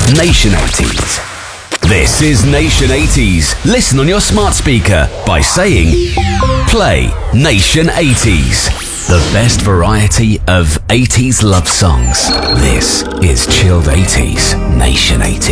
Nation 80s. This is Nation 80s. Listen on your smart speaker by saying, play Nation 80s. The best variety of 80s love songs. This is Chilled 80s, Nation 80s.